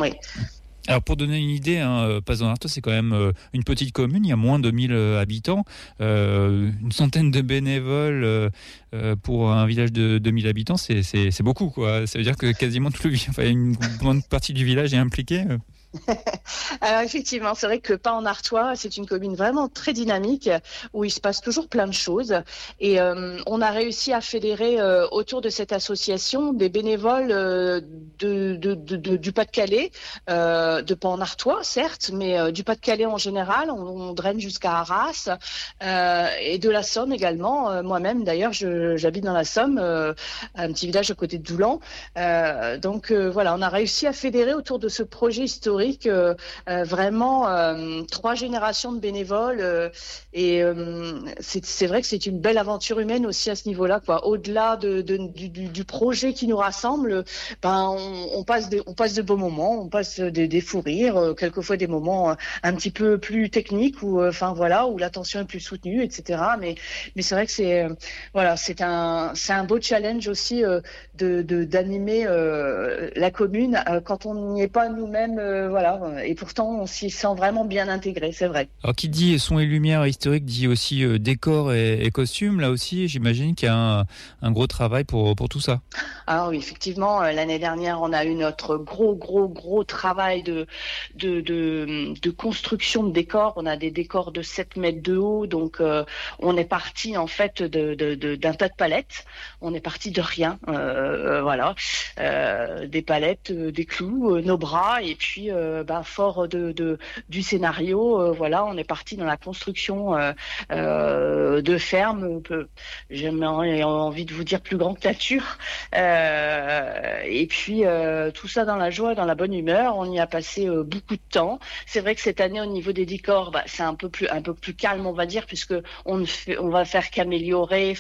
Oui. Alors pour donner une idée, Pazos-en-Artois c'est quand même une petite commune, il y a moins de 1000 habitants, une centaine de bénévoles pour un village de 2000 habitants, c'est beaucoup quoi. Ça veut dire que quasiment une bonne partie du village est impliquée. Alors effectivement, c'est vrai que Pans-en-Artois, c'est une commune vraiment très dynamique où il se passe toujours plein de choses. Et on a réussi à fédérer autour de cette association des bénévoles du Pas-de-Calais, de Pans-en-Artois certes, mais du Pas-de-Calais en général. On draine jusqu'à Arras et de la Somme également. Moi-même d'ailleurs, j'habite dans la Somme, un petit village à côté de Doulan. Donc voilà, on a réussi à fédérer autour de ce projet historique vraiment 3 générations de bénévoles et c'est vrai que c'est une belle aventure humaine aussi à ce niveau-là, quoi. Au-delà du projet qui nous rassemble, on passe de beaux moments, on passe des fous rires, quelquefois des moments un petit peu plus techniques où où la tension est plus soutenue, etc. Mais c'est vrai que c'est un beau challenge aussi d'animer la commune quand on n'y est pas nous-mêmes. Et pourtant on s'y sent vraiment bien intégré, c'est vrai. Alors qui dit son et lumière historique dit aussi décor et costumes. Là aussi, j'imagine qu'il y a un gros travail pour tout ça. Alors oui, effectivement, l'année dernière, on a eu notre gros travail de construction de décors. On a des décors de 7 mètres de haut, donc on est parti en fait d'un tas de palettes. On est parti de rien, des palettes, des clous, nos bras, et puis fort du scénario, on est parti dans la construction de fermes. J'ai envie de vous dire plus grand que nature. Et puis tout ça dans la joie et dans la bonne humeur. On y a passé beaucoup de temps. C'est vrai que cette année au niveau des décors, c'est un peu plus calme, on va dire, puisque on va faire qu'améliorer.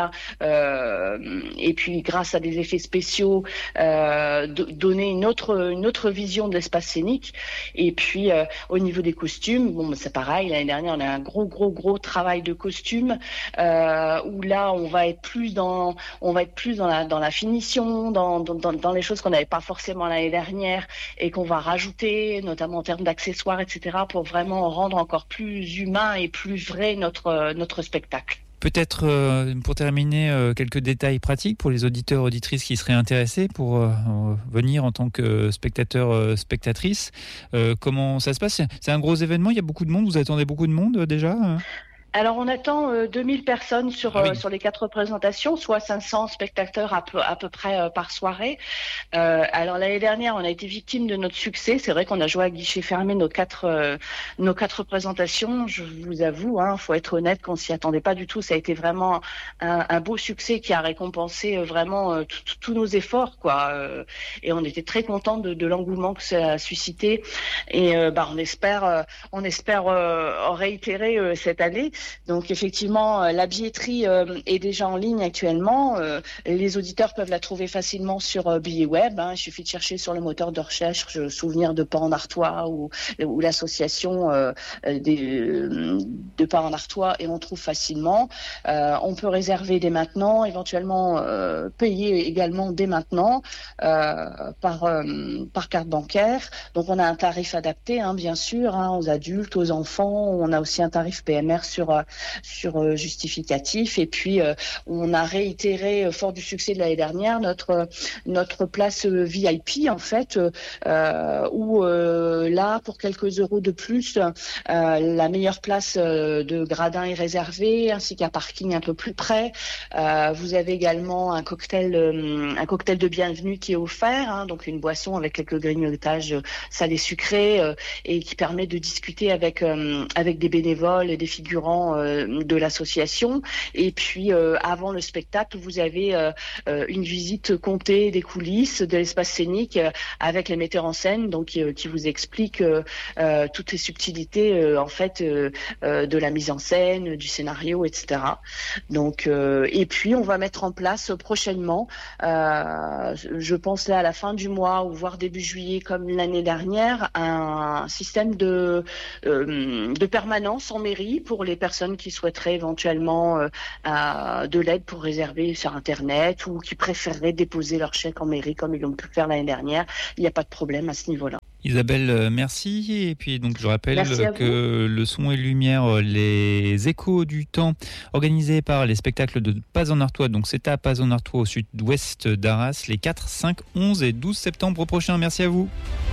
Et puis grâce à des effets spéciaux, donner une autre vision de l'espace scénique. Et puis au niveau des costumes, c'est pareil. L'année dernière, on a un gros travail de costumes où là, on va être plus dans la finition, dans les choses qu'on n'avait pas forcément l'année dernière et qu'on va rajouter, notamment en termes d'accessoires, etc., pour vraiment rendre encore plus humain et plus vrai notre spectacle. Peut-être, pour terminer, quelques détails pratiques pour les auditeurs, auditrices qui seraient intéressés pour venir en tant que spectateur, spectatrice. Comment ça se passe ? C'est un gros événement, il y a beaucoup de monde, vous attendez beaucoup de monde déjà ? Alors on attend 2000 personnes sur les 4 représentations, soit 500 spectateurs à peu près par soirée. Alors l'année dernière, on a été victime de notre succès. C'est vrai qu'on a joué à guichet fermé nos quatre représentations. Je vous avoue, faut être honnête, qu'on s'y attendait pas du tout. Ça a été vraiment un beau succès qui a récompensé vraiment tous nos efforts, quoi. Et on était très contents de l'engouement que ça a suscité. Et on espère réitérer cette année. Donc effectivement, la billetterie est déjà en ligne actuellement. Les auditeurs peuvent la trouver facilement sur Billet Web. Il suffit de chercher sur le moteur de recherche Souvenir de Pans-en-Artois ou l'association de Pans-en-Artois et on trouve facilement. On peut réserver dès maintenant, éventuellement payer également dès maintenant par carte bancaire. Donc on a un tarif adapté, bien sûr, aux adultes, aux enfants. On a aussi un tarif PMR sur justificatif, et puis on a réitéré, fort du succès de l'année dernière, notre place VIP en fait, où là pour quelques euros de plus, la meilleure place de gradin est réservée, ainsi qu'un parking un peu plus près. Vous avez également un cocktail de bienvenue qui est offert, donc une boisson avec quelques grignotages salés sucrés, et qui permet de discuter avec des bénévoles et des figurants de l'association. Et puis avant le spectacle, vous avez une visite comptée des coulisses de l'espace scénique avec les metteurs en scène, donc qui vous expliquent toutes les subtilités en fait de la mise en scène, du scénario, etc. Donc et puis on va mettre en place prochainement, je pense là à la fin du mois ou voire début juillet comme l'année dernière, un système de permanence en mairie pour les personnes qui souhaiteraient éventuellement de l'aide pour réserver sur Internet ou qui préféreraient déposer leur chèque en mairie comme ils l'ont pu faire l'année dernière. Il n'y a pas de problème à ce niveau-là. Isabelle, merci. Et puis donc je rappelle que vous. le son et lumière, les échos du temps, organisés par les spectacles de Paz-en-Artois, donc c'est à Paz-en-Artois au sud-ouest d'Arras, les 4, 5, 11 et 12 septembre prochains. Merci à vous.